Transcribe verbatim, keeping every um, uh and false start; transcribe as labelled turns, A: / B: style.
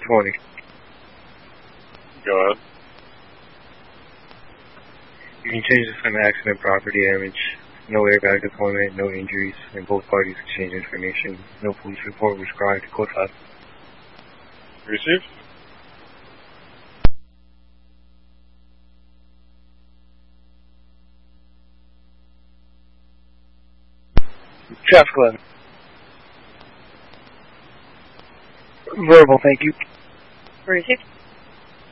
A: twenty.
B: Go ahead.
A: You can change the sum of accident property damage. No airbag deployment, no injuries, and both parties exchange information. No police report was required. Code five.
B: Received.
A: Traffic eleven. Verbal, thank you.
C: Received.